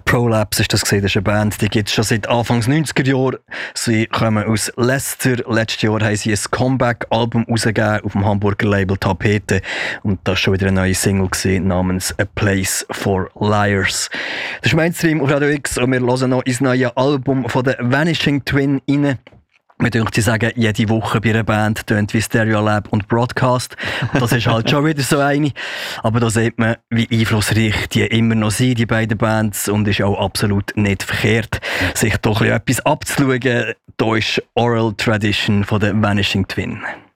Prolapse ist das gesehen, das ist eine Band, die gibt es schon seit Anfangs 90er Jahren. Sie kommen aus Leicester. Letztes Jahr haben sie ein Comeback-Album rausgegeben auf dem Hamburger Label Tapete. Und das war schon wieder eine neue Single namens A Place for Liars. Das ist Mainstream auf Radio X und wir hören noch ins neue Album von der Vanishing Twin rein. Wir dürfen sagen, jede Woche bei einer Band tönt wie Stereolab und Broadcast. Und das ist halt schon wieder so eine. Aber da sieht man, wie einflussreich die immer noch sind, die beiden Bands. Und ist auch absolut nicht verkehrt, sich doch etwas abzuschauen. Da ist Oral Tradition von der Vanishing Twin.